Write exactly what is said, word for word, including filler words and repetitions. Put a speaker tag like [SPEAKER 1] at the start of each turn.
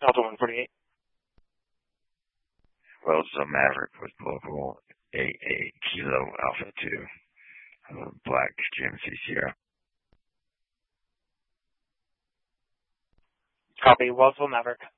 [SPEAKER 1] Delta one forty-eight.
[SPEAKER 2] Wells Maverick with local eight eight Kilo Alpha two. Uh, Black G M C Sierra.
[SPEAKER 1] Copy, Wellsville Maverick.